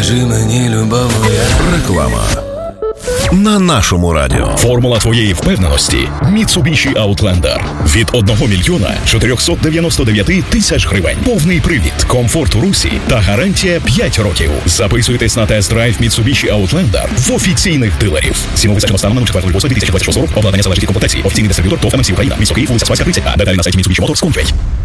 Скажи мені, любов моя. Реклама на нашому радіо. Формула твоєї впевненості – Mitsubishi Outlander. Від 1 мільйона 499 тисяч гривень. Повний привід, комфорт у русі та гарантія 5 років. Записуйтесь на тест-драйв Mitsubishi Outlander в офіційних дилерів. Ціну визначено станом на 4.08.2026 року. Обладнання залежить від комплектації. Офіційний дистриб'ютор ТОВ МС Україна. Місто Київ, вулиця Спаська, 30. Деталі на сайті Mitsubishi Motors.com.